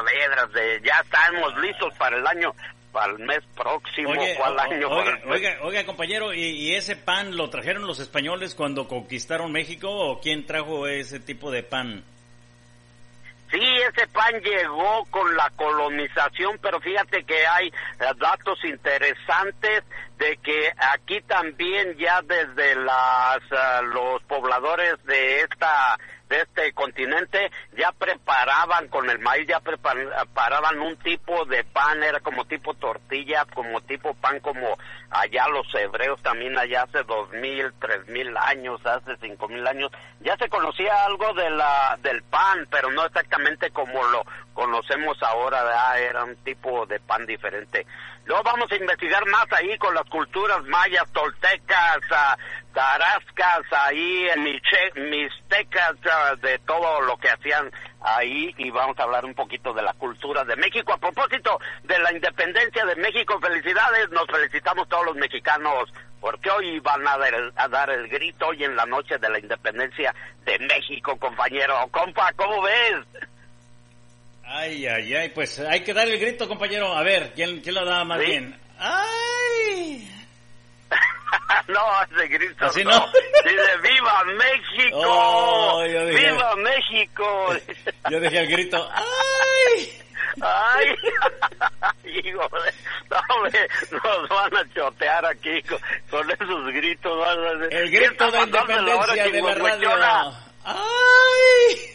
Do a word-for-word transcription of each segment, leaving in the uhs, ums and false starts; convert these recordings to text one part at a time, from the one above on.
Saavedra, de ya estamos listos para el año, para el mes próximo, oye, ¿cuál o, año? Oiga, oiga, oiga, compañero, ¿y, ¿y ese pan lo trajeron los españoles cuando conquistaron México o quién trajo ese tipo de pan? Sí, ese pan llegó con la colonización, pero fíjate que hay eh, datos interesantes de que aquí también ya desde las uh, los pobladores de esta de este continente ya preparaban con el maíz, ya preparaban un tipo de pan, era como tipo tortilla, como tipo pan, como allá los hebreos también allá hace dos mil, tres mil años, hace cinco mil años, ya se conocía algo de la del pan, pero no exactamente como lo conocemos ahora, ¿verdad? Era un tipo de pan diferente. Luego vamos a investigar más ahí con las culturas mayas, toltecas, uh, tarascas, ahí en Miche, mixtecas, uh, de todo lo que hacían ahí, y vamos a hablar un poquito de la cultura de México. A propósito de la independencia de México, felicidades, nos felicitamos todos los mexicanos, porque hoy van a dar, el, a dar el grito hoy en la noche de la independencia de México, compañero. Compa, ¿cómo ves? Ay, ay, ay, pues hay que dar el grito, compañero. A ver, ¿quién, quién lo da más ¿Sí? bien? ¡Ay! No, ese grito ¿Así no. no? Dice, ¡viva México! Oh, yo dije, ¡Viva México! Yo dejé el grito, ¡ay! ¡Ay! Hijo de... No, hombre, nos van a chotear aquí con, con esos gritos. ¿Verdad? El grito de independencia de la radio. ¡Ay!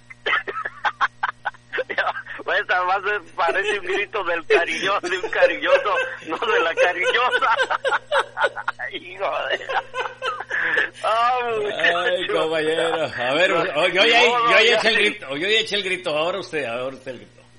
Pues además parece un grito del cariñoso, de un cariñoso, no de la cariñosa. Hijo de... Oh, ay, compañero. A ver, no, yo, yo, ya, no, yo ya ya eché el sí. grito, yo ya eché el grito, ahora usted, ahora usted el grito.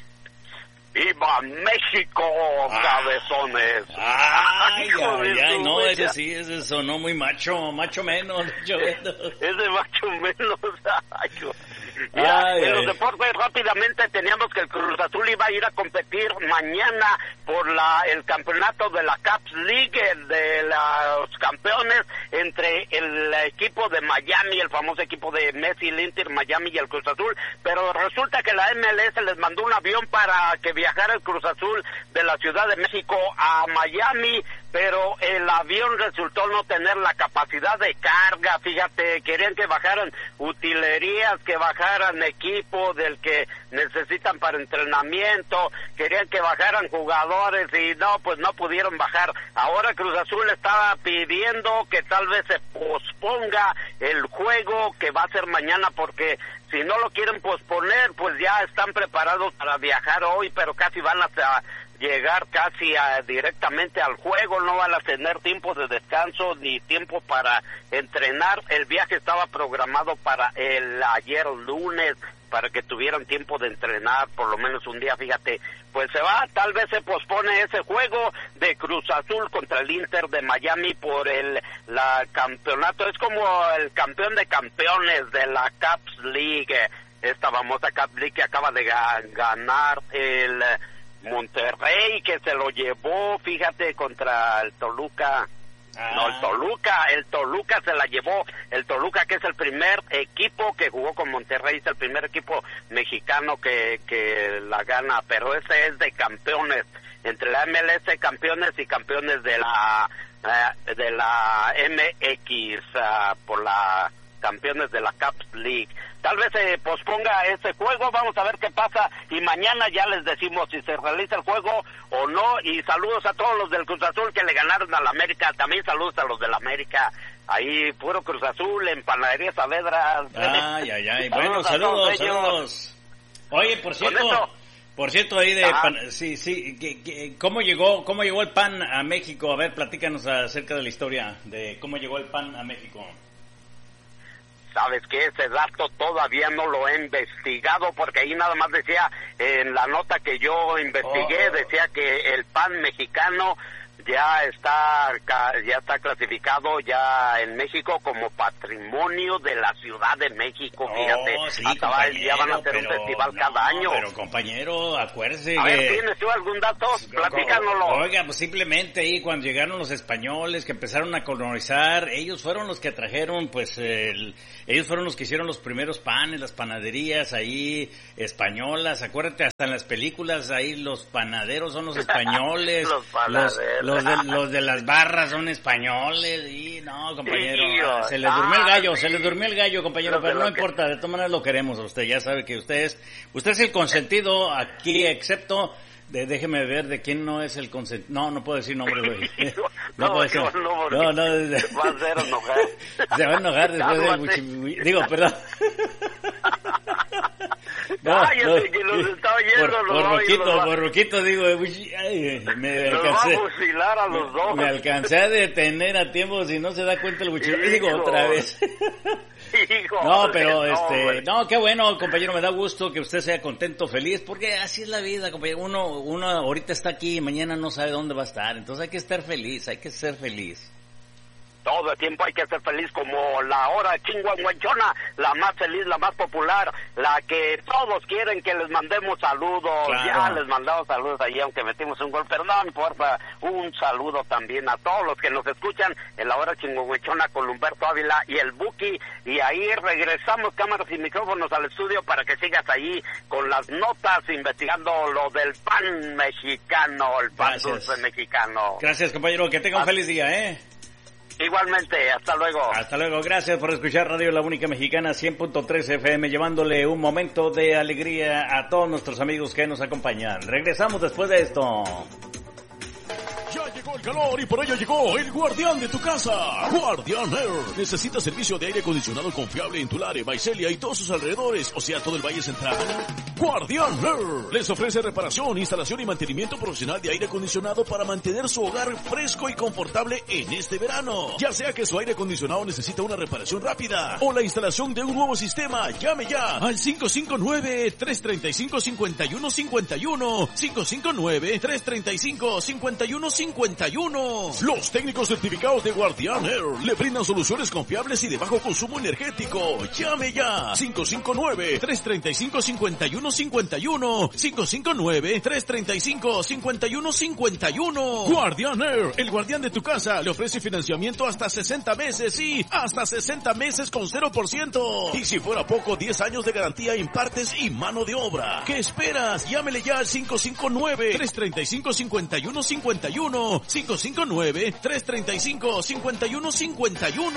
¡Viva México, ah, cabezones! ¡Ay, Hijo ay, de ay! su No, mecha. ese sí, ese sonó muy macho, macho menos, macho menos. Ese macho menos. Ay, mira, ay, en ay. los deportes rápidamente teníamos que el Cruz Azul iba a ir a competir mañana por la el campeonato de la Caps League, el de los campeones, entre el equipo de Miami, el famoso equipo de Messi, el Inter Miami y el Cruz Azul, pero resulta que la M L S les mandó un avión para que viajara el Cruz Azul de la Ciudad de México a Miami, pero el avión resultó no tener la capacidad de carga. Fíjate, querían que bajaran utilerías, que bajaran equipo del que necesitan para entrenamiento, querían que bajaran jugadores y no, pues no pudieron bajar. Ahora Cruz Azul estaba pidiendo que tal vez se posponga el juego que va a ser mañana, porque si no lo quieren posponer, pues ya están preparados para viajar hoy, pero casi van a llegar casi a, directamente al juego, no van a tener tiempo de descanso ni tiempo para entrenar. El viaje estaba programado para el ayer lunes, para que tuvieran tiempo de entrenar por lo menos un día. Fíjate, pues se va, tal vez se pospone ese juego de Cruz Azul contra el Inter de Miami por el la campeonato. Es como el campeón de campeones de la Caps League, esta famosa Caps League que acaba de ga- ganar el Monterrey, que se lo llevó, fíjate, contra el Toluca. Ah. No, el Toluca, el Toluca se la llevó, el Toluca, que es el primer equipo que jugó con Monterrey, es el primer equipo mexicano que, que la gana, pero ese es de campeones, entre la M L S campeones y campeones de la uh, de la M X, uh, por la campeones de la Caps League. Tal vez se posponga ese juego, vamos a ver qué pasa, y mañana ya les decimos si se realiza el juego o no. Y saludos a todos los del Cruz Azul que le ganaron al América, también saludos a los del América, ahí puro Cruz Azul, en Panadería Saavedra. Ay, ay, ay, bueno, saludos, saludos. Oye, por cierto, por cierto, ahí de, pan, sí, sí, que, que, ¿cómo llegó, cómo llegó el pan a México? A ver, platícanos acerca de la historia de cómo llegó el pan a México. ¿Sabes qué? Ese dato todavía no lo he investigado, porque ahí nada más decía, en la nota que yo investigué, oh, oh. decía que el pan mexicano ya está ya está clasificado ya en México como patrimonio de la Ciudad de México, fíjate. Oh, sí, hasta va, ya van a hacer un festival no, cada año. Pero compañero, acuérdese a que... ver, ¿tienes tú algún dato? Platícanoslo. Oiga, pues simplemente ahí cuando llegaron los españoles que empezaron a colonizar, ellos fueron los que trajeron, pues, el, ellos fueron los que hicieron los primeros panes, las panaderías ahí españolas. Acuérdate, hasta en las películas ahí los panaderos son los españoles, los, los, los, de, los de las barras son españoles. Y no, compañero, sí, se les durmió el gallo, sí. se les durmió el gallo, compañero, pero no importa, de todas maneras lo queremos a usted. Ya sabe que usted es, usted es el consentido aquí, excepto... De, déjeme ver de quién no es el consentido. No, no puedo decir nombre, güey. No, no puedo decir. No, no, no, de... va a ser enojar. Se va a enojar después del buchi... Digo, perdón. No, Ay, no, que los estaba yendo, por, los por Roquito, los por Roquito, digo, ay, me los alcancé. Va a fusilar a los dos. Me alcancé a detener a tiempo, si no se da cuenta el buchillo. Digo, otra vez. Hijo, no, pero no, este, hombre. no, qué bueno, compañero, me da gusto que usted sea contento, feliz, porque así es la vida, compañero. Uno, uno ahorita está aquí y mañana no sabe dónde va a estar, entonces hay que estar feliz, hay que ser feliz. Todo el tiempo hay que ser feliz, como la hora chinguanguanchona, la más feliz, la más popular, la que todos quieren que les mandemos saludos. Claro. Ya les mandamos saludos ahí, aunque metimos un gol, pero no importa. Un saludo también a todos los que nos escuchan en la hora chinguanguanchona con Humberto Ávila y el Buki. Y ahí regresamos cámaras y micrófonos al estudio para que sigas ahí con las notas, investigando lo del pan mexicano, el pan Gracias. dulce mexicano. Gracias, compañero, que tenga un feliz día, ¿eh? Igualmente, hasta luego. Hasta luego, gracias por escuchar Radio La Única Mexicana cien punto tres F M, llevándole un momento de alegría a todos nuestros amigos que nos acompañan. Regresamos después de esto. Ya llegó el calor y por ello llegó el guardián de tu casa, Guardian Air. ¿Necesitas servicio de aire acondicionado confiable en Tulare, Visalia y todos sus alrededores, o sea, todo el Valle Central? Guardian Air les ofrece reparación, instalación y mantenimiento profesional de aire acondicionado para mantener su hogar fresco y confortable en este verano. Ya sea que su aire acondicionado necesita una reparación rápida o la instalación de un nuevo sistema, llame ya al cinco cinco nueve, tres tres cinco, cinco uno cinco uno, cinco cinco nueve, tres tres cinco, cinco uno cincuenta y uno. Los técnicos certificados de Guardian Air le brindan soluciones confiables y de bajo consumo energético. Llame ya cinco cinco nueve, tres tres cinco, cinco uno cinco uno, cinco cinco nueve, tres tres cinco, cinco uno cinco uno. Guardian Air, el guardián de tu casa, le ofrece financiamiento hasta sesenta meses y hasta sesenta meses con cero por ciento. Y si fuera poco, diez años de garantía en partes y mano de obra. ¿Qué esperas? Llámele ya al cinco cinco nueve, tres tres cinco, cinco uno cinco uno, cinco cinco nueve, tres tres cinco, cinco uno cinco uno.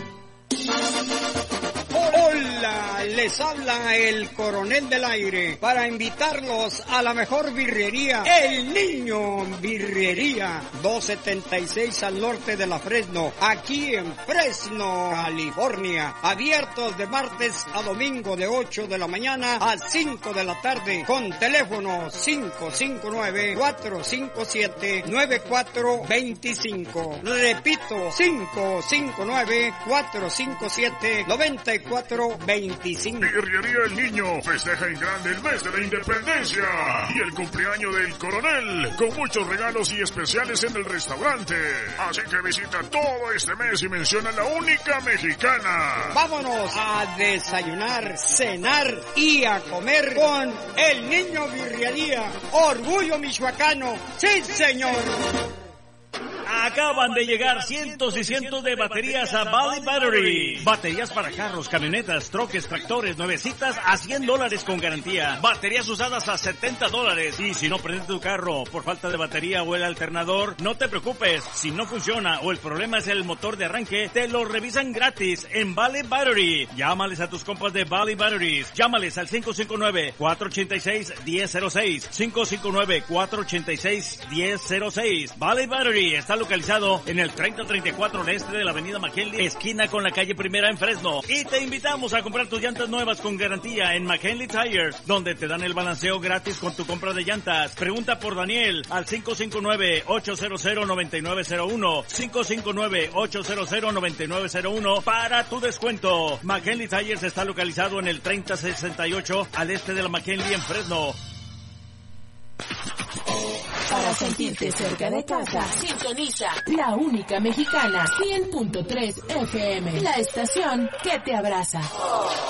Hola, les habla el Coronel del Aire para invitarlos a la mejor birrería, El Niño Birrería, doscientos setenta y seis al norte de la Fresno, aquí en Fresno, California. Abiertos de martes a domingo de ocho de la mañana a cinco de la tarde, con teléfono cinco cinco nueve, cuatro cinco siete, nueve cuatro dos cinco. Repito, cinco cinco nueve, cuatro cinco siete, nueve cuatro dos cinco. Birrería El Niño festeja en grande el mes de la independencia y el cumpleaños del coronel, con muchos regalos y especiales en el restaurante. Así que visita todo este mes y menciona La Única Mexicana. Vámonos a desayunar, cenar y a comer con El Niño Birrería. Orgullo michoacano. ¡Sí, señor! Acaban de llegar cientos y cientos de baterías a Valley Battery. Baterías para carros, camionetas, troques, tractores, nuevecitas a cien dólares con garantía. Baterías usadas a setenta dólares. Y si no prende tu carro por falta de batería o el alternador, no te preocupes. Si no funciona o el problema es el motor de arranque, te lo revisan gratis en Valley Battery. Llámales a tus compas de Valley Batteries. Llámales al cinco cinco nueve, cuatro ocho seis, uno cero cero seis. cinco cinco nueve, cuatro ocho seis, uno cero cero seis. Valley Battery está localizado en el treinta treinta y cuatro al este de la avenida McKinley, esquina con la calle Primera en Fresno. Y te invitamos a comprar tus llantas nuevas con garantía en McKinley Tires, donde te dan el balanceo gratis con tu compra de llantas. Pregunta por Daniel al cinco cinco nueve, ocho cero cero, nueve nueve cero uno, cinco cinco nueve, ocho cero cero, nueve nueve cero uno para tu descuento. McKinley Tires está localizado en el treinta sesenta y ocho al este de la McKinley en Fresno. Para sentirte cerca de casa, sintoniza la única mexicana, cien punto tres F M, la estación que te abraza.